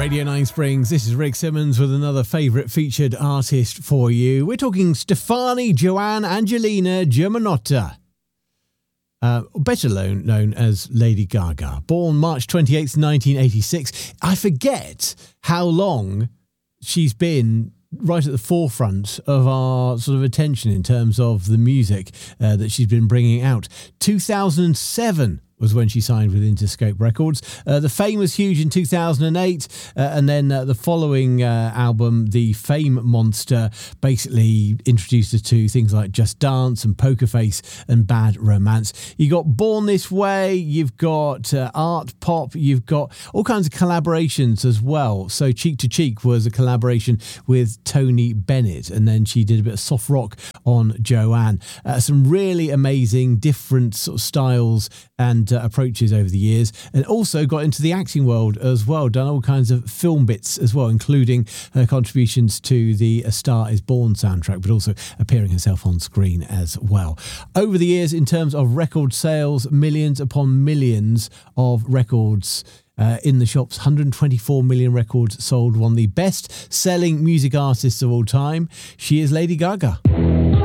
Radio 9 Springs, this is Rick Simmons with another favourite featured artist for you. We're talking Stefani Joanne Angelina Germanotta, better known as Lady Gaga. Born March 28th, 1986. I forget how long she's been right at the forefront of our sort of attention in terms of the music that she's been bringing out. 2007 was when she signed with Interscope Records. The Fame was huge in 2008, and then the following album, The Fame Monster, basically introduced her to things like Just Dance and Poker Face and Bad Romance. You got Born This Way, you've got Art Pop, you've got all kinds of collaborations as well. So Cheek to Cheek was a collaboration with Tony Bennett, and then she did a bit of soft rock on Joanne. Some really amazing different sort of styles and approaches over the years, and also got into the acting world as well, done all kinds of film bits as well, including her contributions to the A Star Is Born soundtrack, but also appearing herself on screen as well. Over the years, in terms of record sales, millions upon millions of records in the shops, 124 million records sold, one of the best selling music artists of all time. She is Lady Gaga.